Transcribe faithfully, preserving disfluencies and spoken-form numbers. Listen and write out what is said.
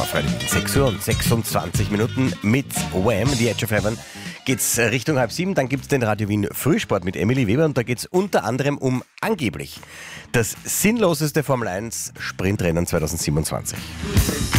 Freilich sechs Uhr und sechsundzwanzig Minuten mit Wham, The Edge of Heaven. Geht's Richtung halb sieben, dann gibt's den Radio Wien Frühsport mit Emily Weber und da geht's unter anderem um angeblich das sinnloseste Formel eins Sprintrennen zwanzig siebenundzwanzig.